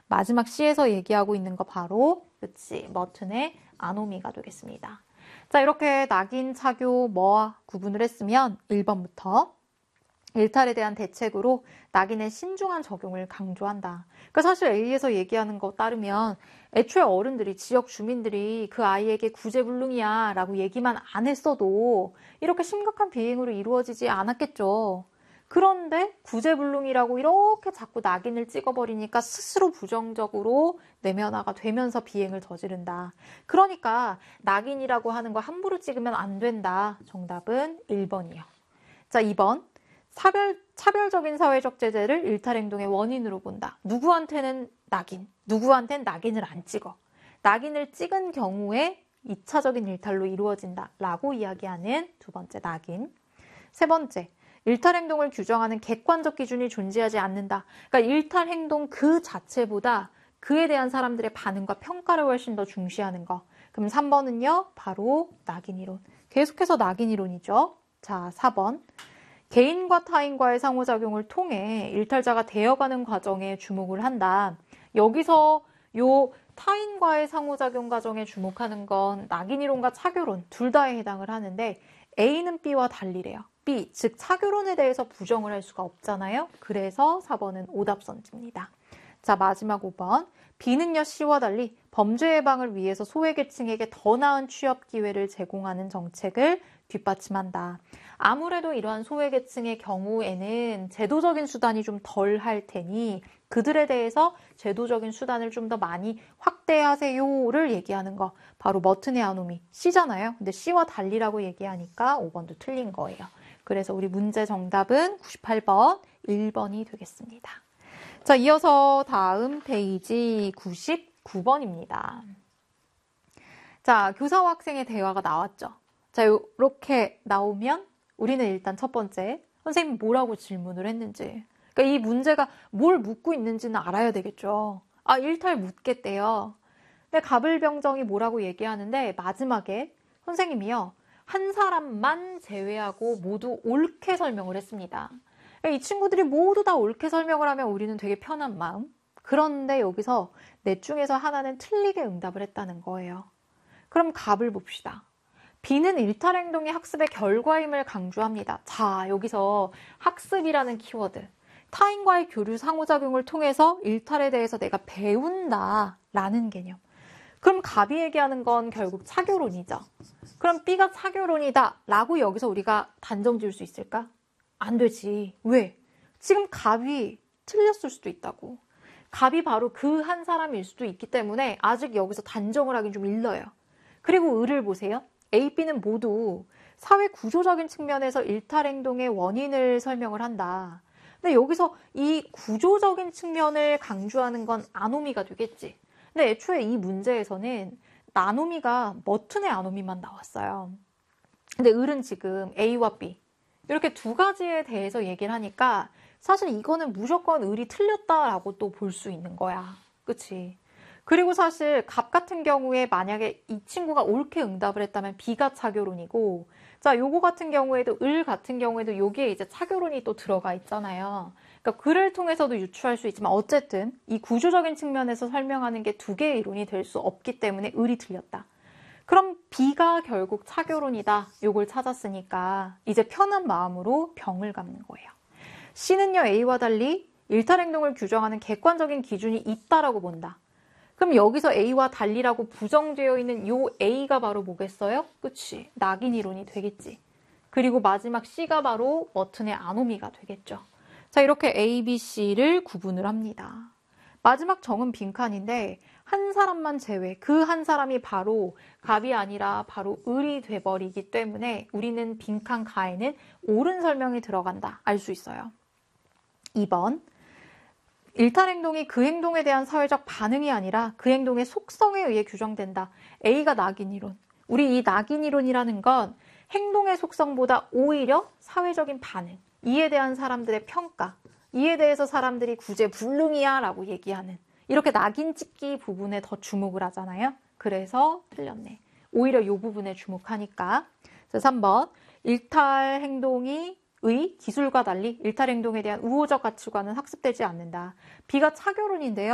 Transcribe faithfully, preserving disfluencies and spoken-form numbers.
마지막 C에서 얘기하고 있는 거 바로 그치 머튼의 아노미가 되겠습니다. 자, 이렇게 낙인, 차교, 뭐와 구분을 했으면 일 번부터 일탈에 대한 대책으로 낙인의 신중한 적용을 강조한다. 그러니까 사실 A에서 얘기하는 거 따르면 애초에 어른들이, 지역 주민들이 그 아이에게 구제불능이야 라고 얘기만 안 했어도 이렇게 심각한 비행으로 이루어지지 않았겠죠. 그런데 구제불능이라고 이렇게 자꾸 낙인을 찍어버리니까 스스로 부정적으로 내면화가 되면서 비행을 저지른다. 그러니까 낙인이라고 하는 거 함부로 찍으면 안 된다. 정답은 일 번이요. 자, 이 번. 차별, 차별적인 사회적 제재를 일탈행동의 원인으로 본다. 누구한테는 낙인, 누구한테는 낙인을 안 찍어. 낙인을 찍은 경우에 이 차적인 일탈로 이루어진다. 라고 이야기하는 두 번째 낙인. 세 번째, 일탈행동을 규정하는 객관적 기준이 존재하지 않는다. 그러니까 일탈행동 그 자체보다 그에 대한 사람들의 반응과 평가를 훨씬 더 중시하는 거. 그럼 삼 번은요, 바로 낙인이론. 계속해서 낙인이론이죠. 자, 사 번. 개인과 타인과의 상호작용을 통해 일탈자가 되어가는 과정에 주목을 한다. 여기서 요 타인과의 상호작용 과정에 주목하는 건 낙인이론과 차교론 둘 다에 해당을 하는데 A는 B와 달리래요. B, 즉 차교론에 대해서 부정을 할 수가 없잖아요. 그래서 사 번은 오답선지입니다. 자, 마지막 오 번. B는요, C와 달리 범죄 예방을 위해서 소외계층에게 더 나은 취업 기회를 제공하는 정책을 뒷받침한다. 아무래도 이러한 소외계층의 경우에는 제도적인 수단이 좀 덜 할 테니 그들에 대해서 제도적인 수단을 좀 더 많이 확대하세요를 얘기하는 거. 바로 머튼의 아노미 C잖아요. 근데 C와 달리라고 얘기하니까 오 번도 틀린 거예요. 그래서 우리 문제 정답은 구십팔 번, 일 번이 되겠습니다. 자, 이어서 다음 페이지 구십구 번입니다. 자, 교사와 학생의 대화가 나왔죠. 자, 이렇게 나오면 우리는 일단 첫 번째, 선생님이 뭐라고 질문을 했는지. 그러니까 이 문제가 뭘 묻고 있는지는 알아야 되겠죠. 아, 일탈 묻겠대요. 근데 가불병정이 뭐라고 얘기하는데 마지막에 선생님이요. 한 사람만 제외하고 모두 옳게 설명을 했습니다. 이 친구들이 모두 다 옳게 설명을 하면 우리는 되게 편한 마음. 그런데 여기서 넷 중에서 하나는 틀리게 응답을 했다는 거예요. 그럼 갑을 봅시다. B는 일탈행동이 학습의 결과임을 강조합니다. 자, 여기서 학습이라는 키워드. 타인과의 교류 상호작용을 통해서 일탈에 대해서 내가 배운다 라는 개념. 그럼 갑이 얘기하는 건 결국 차교론이죠. 그럼 B가 차교론이다 라고 여기서 우리가 단정 지을 수 있을까? 안 되지. 왜? 지금 갑이 틀렸을 수도 있다고. 갑이 바로 그 한 사람일 수도 있기 때문에 아직 여기서 단정을 하긴 좀 일러요. 그리고 을을 보세요. A, B는 모두 사회 구조적인 측면에서 일탈행동의 원인을 설명을 한다. 근데 여기서 이 구조적인 측면을 강조하는 건 아노미가 되겠지. 근데 애초에 이 문제에서는 나노미가 머튼의 아노미만 나왔어요. 근데 을은 지금 A와 B 이렇게 두 가지에 대해서 얘기를 하니까 사실 이거는 무조건 을이 틀렸다라고 또 볼 수 있는 거야. 그치? 그리고 사실 갑 같은 경우에 만약에 이 친구가 옳게 응답을 했다면 B가 차교론이고 자, 요거 같은 경우에도 을 같은 경우에도 여기에 이제 차교론이 또 들어가 있잖아요. 그러니까 글을 통해서도 유추할 수 있지만 어쨌든 이 구조적인 측면에서 설명하는 게 두 개의 이론이 될 수 없기 때문에 을이 틀렸다. 그럼 B가 결국 차교론이다. 요걸 찾았으니까 이제 편한 마음으로 병을 갚는 거예요. C는요, A와 달리 일탈행동을 규정하는 객관적인 기준이 있다라고 본다. 그럼 여기서 A와 달리라고 부정되어 있는 요 A가 바로 뭐겠어요? 그치? 낙인이론이 되겠지. 그리고 마지막 C가 바로 머튼의 아노미가 되겠죠. 자, 이렇게 A, B, C를 구분을 합니다. 마지막 정은 빈칸인데 한 사람만 제외, 그 한 사람이 바로 갑이 아니라 바로 을이 돼버리기 때문에 우리는 빈칸 가에는 옳은 설명이 들어간다. 알 수 있어요. 이 번. 일탈행동이 그 행동에 대한 사회적 반응이 아니라 그 행동의 속성에 의해 규정된다. A가 낙인이론. 우리 이 낙인이론이라는 건 행동의 속성보다 오히려 사회적인 반응, 이에 대한 사람들의 평가, 이에 대해서 사람들이 구제불능이야 라고 얘기하는 이렇게 낙인 찍기 부분에 더 주목을 하잖아요. 그래서 틀렸네. 오히려 이 부분에 주목하니까. 삼 번. 일탈 행동이 의 기술과 달리 일탈 행동에 대한 우호적 가치관은 학습되지 않는다. B가 차교론인데요.